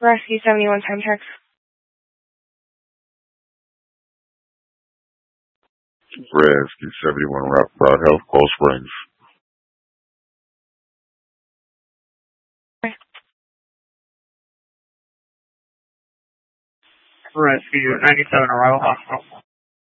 Rescue 71 time check. Rescue 71 Rock Health, Cold Springs. Rescue 97 Arrival Hospital.